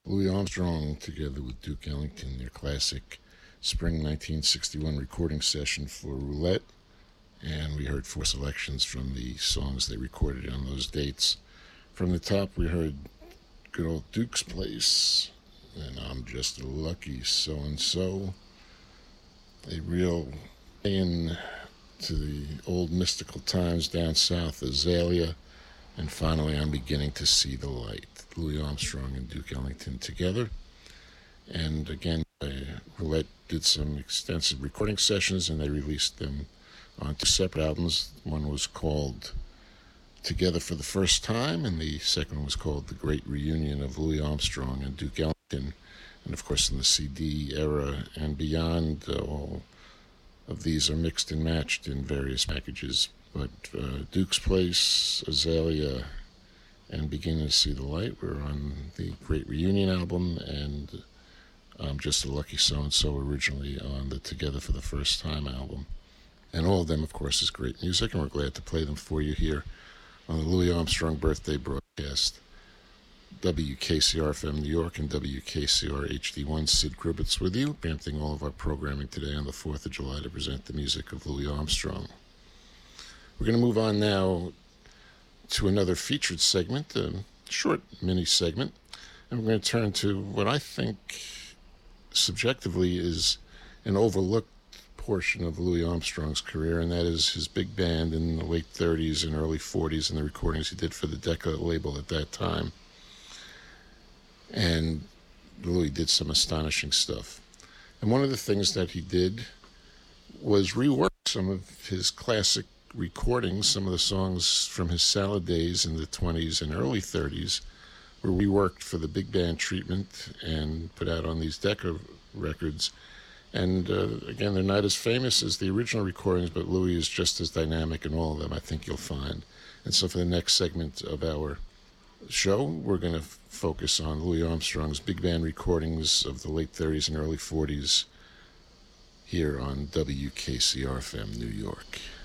Louis Armstrong together with Duke Ellington, their classic spring 1961 recording session for Roulette. And we heard four selections from the songs they recorded on those dates. From the top, we heard good old Duke's Place, and I'm Just a Lucky So-and-so. A real in to the old mystical times down south, Azalea. And finally, I'm Beginning to See the Light. Louis Armstrong and Duke Ellington together. And again, Roulette did some extensive recording sessions, and they released them on two separate albums. One was called Together for the First Time, and the second one was called The Great Reunion of Louis Armstrong and Duke Ellington. And of course, in the CD era and beyond, all of these are mixed and matched in various packages. But Duke's Place, Azalea, and Beginning to See the Light were on the Great Reunion album, and Just a Lucky So-and-so originally on the Together for the First Time album. And all of them, of course, is great music, and we're glad to play them for you here on the Louis Armstrong birthday broadcast. WKCR-FM New York and WKCR HD1, Sid Kribbitz with you, preempting all of our programming today on the 4th of July to present the music of Louis Armstrong. We're going to move on now to another featured segment, a short mini segment, and we're going to turn to what I think subjectively is an overlooked portion of Louis Armstrong's career, and that is his big band in the late 30s and early 40s and the recordings he did for the Decca label at that time. And Louis did some astonishing stuff. And one of the things that he did was rework some of his classic recordings. Some of the songs from his salad days in the 20s and early 30s were reworked for the big band treatment and put out on these Decca records. And again, they're not as famous as the original recordings, but Louis is just as dynamic in all of them, I think you'll find. And so for the next segment of our show, we're going to focus on Louis Armstrong's big band recordings of the late 30s and early 40s here on WKCR-FM New York.